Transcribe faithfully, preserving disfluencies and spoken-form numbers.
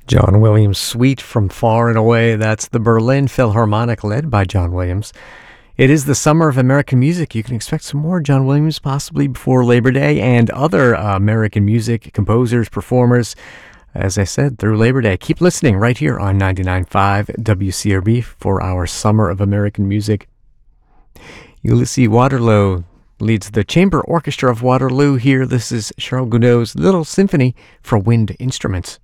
John Williams' Suite from Far and Away. That's the Berlin Philharmonic, led by John Williams. It is the summer of American music. You can expect some more John Williams possibly before Labor Day, and other uh, American music composers, performers, as I said, through Labor Day. Keep listening right here on ninety-nine point five W C R B for our Summer of American Music. Ulysses Waterloo leads the Chamber Orchestra of Waterloo here. This is Charles Gounod's Little Symphony for Wind Instruments.